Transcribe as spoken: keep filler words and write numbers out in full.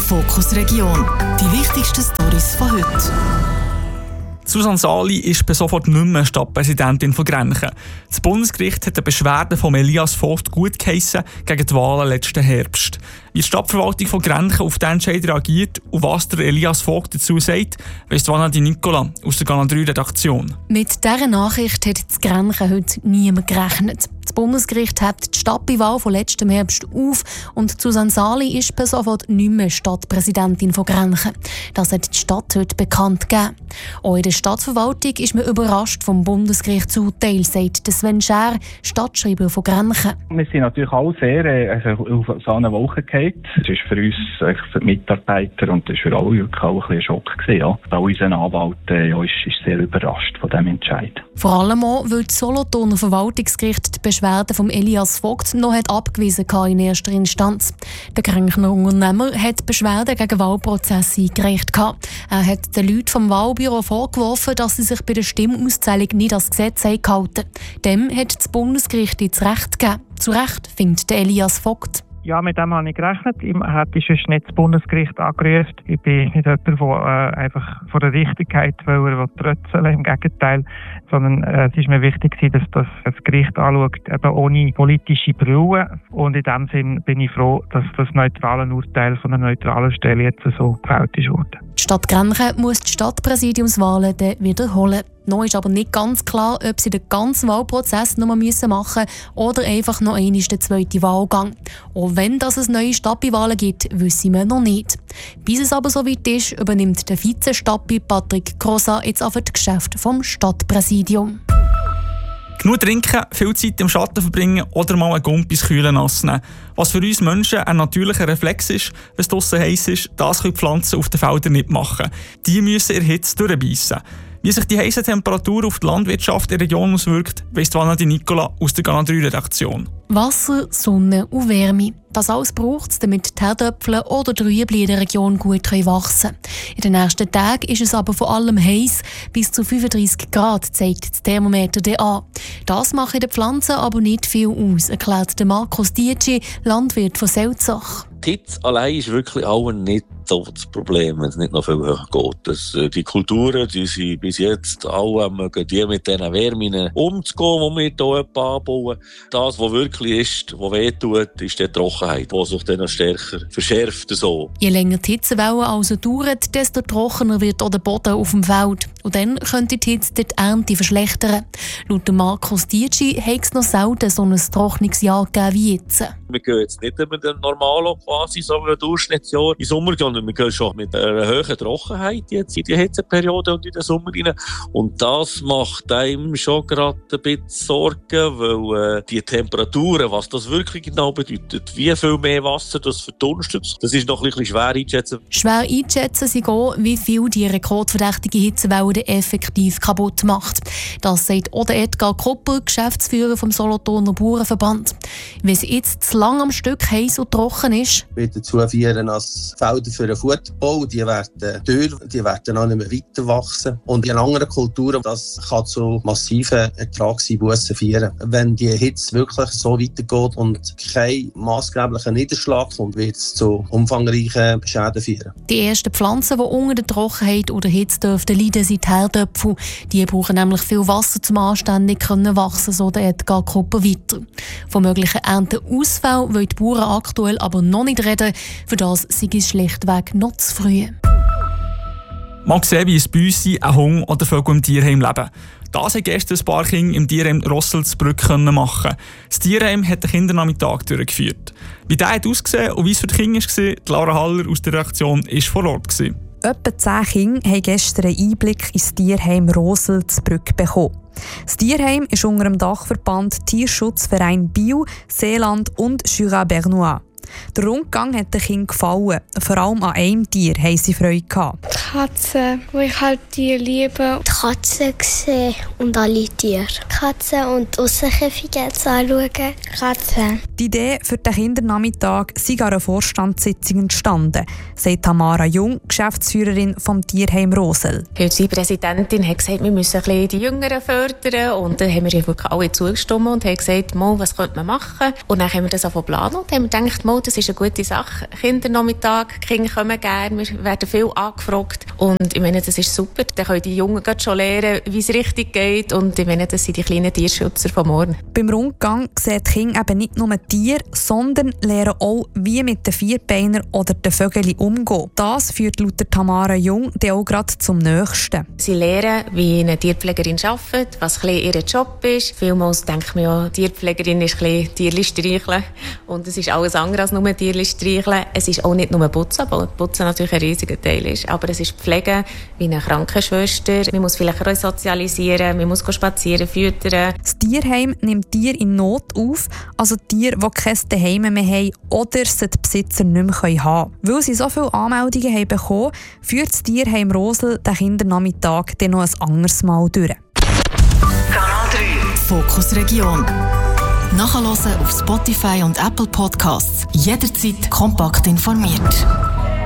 Fokus Region. Die wichtigsten Storys von heute. Susanne Sali ist per sofort nicht mehr Stadtpräsidentin von Grenchen. Das Bundesgericht hat eine Beschwerde von Elias Vogt gutgeheissen gegen die Wahlen letzten Herbst. Wie die Stadtverwaltung von Grenchen auf diesen Entscheid reagiert und was der Elias Vogt dazu sagt, weiss Vanna Di Nicola aus der Kanal drei Redaktion. Mit dieser Nachricht hat das Grenchen heute niemand gerechnet. Das Bundesgericht hebt die Stadtwahl von letztem Herbst auf und Susanne Sali ist per sofort nicht mehr Stadtpräsidentin von Grenchen. Das hat die Stadt heute bekannt gegeben. Auch in der Stadtverwaltung ist man überrascht vom Bundesgerichtsurteil, sagt Sven Schär, Stadtschreiber von Grenchen. Wir sind natürlich alle sehr äh, also auf so eine Wolke gefallen. Das ist für uns, äh, für die Mitarbeiter und das war für alle wirklich auch ein, ein Schock gewesen, ja. Auch unser Anwalt äh, ja, ist, ist sehr überrascht von diesem Entscheid. Vor allem auch, weil das Solothurner Verwaltungsgericht die Beschwerde von Elias Vogt noch hat abgewiesen hat in erster Instanz. Der Grenchner Unternehmer hat Beschwerden gegen Wahlprozesse eingereicht. Er hat den Leuten vom Wahlbüro vorgeworfen, dass sie sich bei der Stimmauszählung nicht an das Gesetz gehalten haben. Dem hat das Bundesgericht jetzt Recht gegeben. Zu Recht findet Elias Vogt. Ja, mit dem habe ich gerechnet. Ich hätte sonst nicht das Bundesgericht angerufen. Ich bin nicht jemand, der äh, einfach von der Richtigkeit trötzeln will. Im Gegenteil. Sondern äh, es ist mir wichtig, dass das, das Gericht anschaut, eben ohne politische Brille. Und in dem Sinn bin ich froh, dass das neutrale Urteil von einer neutralen Stelle jetzt so gefällt ist worden. Die Stadt Grenchen muss die Stadtpräsidiumswahlen dann wiederholen. Noch ist aber nicht ganz klar, ob sie den ganzen Wahlprozess noch mal machen müssen oder einfach noch einmal den zweiten Wahlgang. Auch wenn das es neue Stadtwahlen gibt, wissen wir noch nicht. Bis es aber soweit ist, übernimmt der Vize-Stadtbi Patrick Crossa jetzt auf das Geschäft vom Stadtpräsidium. Genug trinken, viel Zeit im Schatten verbringen oder mal einen Gump ins Kühle nass nehmen. Was für uns Menschen ein natürlicher Reflex ist, wenn es draussen heiß ist, das können die Pflanzen auf den Feldern nicht machen. Die müssen in der Hitze durchbeissen. Wie sich die heiße Temperatur auf die Landwirtschaft in der Region auswirkt, weiss Vanna Di Nicola aus der Kanal drei Redaktion. Wasser, Sonne und Wärme. Das alles braucht es, damit die Herdöpfel oder die Rüebli in der Region gut wachsen können. In den nächsten Tagen ist es aber vor allem heiß, bis zu fünfunddreissig Grad, zeigt das Thermometer an. Das macht den Pflanzen aber nicht viel aus, erklärt Markus Dietschi, Landwirt von Selzach. Die Hitze allein ist wirklich auch nicht so das Problem, wenn es nicht noch viel höher geht. Das, äh, die Kulturen, die sind bis jetzt alle mögen die mit diesen Wärmen umzugehen, die wir hier anbauen. Das, was wirklich ist, was wehtut, ist die Trockenheit, die sich dann stärker verschärft. So. Je länger die Hitzewelle also dauert, desto trockener wird auch der Boden auf dem Feld. Und dann könnte die Hitze die Ernte verschlechtern. Laut Markus Dietschi hat es noch selten so ein Trocknungsjahr gegeben wie jetzt. Wir gehen jetzt nicht mit dem Normalo quasi, so einem Durchschnittsjahr in Sommer, sondern wir gehen schon mit einer hohen Trockenheit jetzt in die Hitzeperiode und in den Sommer rein. Und das macht einem schon gerade ein bisschen Sorgen, weil äh, die Temperaturen, was das wirklich genau bedeutet, wie viel mehr Wasser das verdunstet, das ist noch ein bisschen schwer einzuschätzen. Schwer einzuschätzen sie auch, wie viel die rekordverdächtige Hitzewelle effektiv kaputt macht. Das sagt auch Edgar Krupper, Geschäftsführer vom Solothurner Bauernverband. Wenn es jetzt zu lang am Stück heiß und trocken ist, wird dazu führen, dass Felder für den Futterbau, die werden dürr, die werden auch nicht mehr weiter wachsen. Und in anderen Kulturen, das kann zu massiven Ertragseinbussen führen. Wenn die Hitze wirklich so weitergeht und kein maßgeblicher Niederschlag kommt, wird es zu umfangreichen Schäden führen. Die ersten Pflanzen, die unter der Trockenheit oder Hitze dürften leiden, sind die Herdöpfel. Die brauchen nämlich viel Wasser, um anständig zu wachsen, so der Edgar Krupper weiter. Von möglichen Ernteausfällen wollen die Bauern aktuell aber noch nicht reden. Für das sei es schlichtweg noch zu früh. Mal sehen, wie es bei uns sind, ein Hund oder Vögel im Tierheim leben. Das haben gestern ein paar Kinder im Tierheim Rosselsbrück machen. Das Tierheim hat den Kindernachmittag durchgeführt. Wie der hat ausgesehen und wie es für die Kinder war, Laura Haller aus der Redaktion war vor Ort. Etwa zehn Kinder haben gestern einen Einblick ins Tierheim Rosselsbrück bekommen. Das Tierheim ist unter dem Dachverband Tierschutzverein Biel, Seeland und Jura Bernois. Der Rundgang hat den Kindern gefallen. Vor allem an einem Tier haben sie Freude gehabt. Katzen, wo ich halt die liebe. Die Katzen sehen und alle Tiere. Katzen und Aussenkäfige anschauen. Katzen. Die Idee für den Kindernachmittag sei an einer Vorstandssitzung entstanden, sagt Tamara Jung, Geschäftsführerin vom Tierheim Rosel. Unsere Präsidentin hat gesagt, wir müssen ein bisschen die Jüngeren fördern. Und dann haben wir wirklich alle zugestimmt und haben gesagt, mal, was könnte man machen? Und dann haben wir das auch planen und haben gedacht, mal, das ist eine gute Sache. Kindernachmittag, die Kinder kommen gerne, wir werden viel angefragt. Und ich meine, das ist super. Dann können die Jungen schon lernen, wie es richtig geht. Und ich meine, das sind die kleinen Tierschützer von morgen. Beim Rundgang sehen die Kinder eben nicht nur Tiere, sondern lernen auch, wie mit den Vierbeinern oder den Vögeln umgehen. Das führt laut Tamara Jung dann auch gerade zum Nächsten. Sie lernen, wie eine Tierpflegerin arbeitet, was ein bisschen ihr Job ist. Vielmals denkt man ja, Tierpflegerin ist ein bisschen Tierli streicheln. Und es ist alles andere als nur Tierli streicheln. Es ist auch nicht nur Putzen, weil Putzen natürlich ein riesiger Teil ist. Aber es ist Pflege wie eine Krankenschwester. Man muss vielleicht auch sozialisieren, man muss spazieren, füttern. Das Tierheim nimmt Tiere in Not auf, also Tiere, die kein Zuhause mehr haben oder sie die Besitzer nicht mehr haben können. Weil sie so viele Anmeldungen haben bekommen, führt das Tierheim Rosel den Kindernachmittag dann noch ein anderes Mal durch. Kanal drei Fokus Region. Nachhören auf Spotify und Apple Podcasts. Jederzeit kompakt informiert.